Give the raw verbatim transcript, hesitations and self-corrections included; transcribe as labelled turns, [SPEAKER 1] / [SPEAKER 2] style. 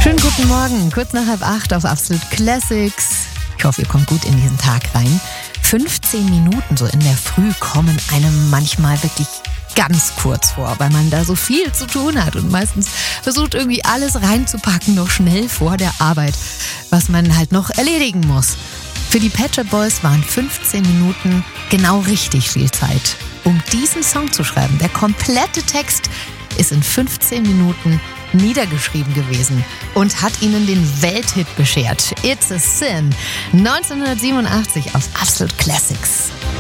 [SPEAKER 1] Schönen guten Morgen, kurz nach halb acht auf Absolute Classics. Ich hoffe, ihr kommt gut in diesen Tag rein. fünfzehn Minuten so in der Früh kommen einem manchmal wirklich ganz kurz vor, weil man da so viel zu tun hat und meistens versucht irgendwie alles reinzupacken, noch schnell vor der Arbeit, was man halt noch erledigen muss. Für die Pet Shop Boys waren fünfzehn Minuten genau richtig viel Zeit, um diesen Song zu schreiben. Der komplette Text ist in fünfzehn Minuten niedergeschrieben gewesen und hat ihnen den Welthit beschert. It's a Sin. neunzehnhundertsiebenundachtzig auf Absolute Classics.